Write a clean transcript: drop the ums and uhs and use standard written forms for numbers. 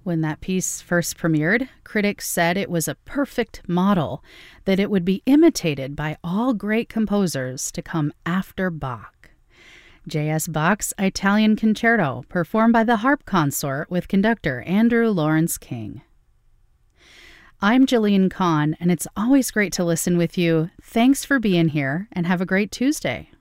When that piece first premiered, critics said it was a perfect model, that it would be imitated by all great composers to come after Bach. J.S. Bach's Italian Concerto, performed by the harp consort with conductor Andrew Lawrence King. I'm Jillian Kahn, and it's always great to listen with you. Thanks for being here, and have a great Tuesday.